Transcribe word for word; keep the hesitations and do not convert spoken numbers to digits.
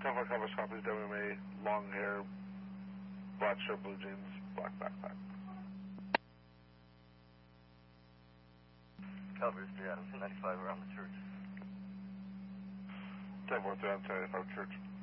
ten four coverage copies, W M A, long hair, black shirt, blue jeans, black backpack. Calvary three Adams, ninety-five around the church. ten four three Adams, ninety-five church.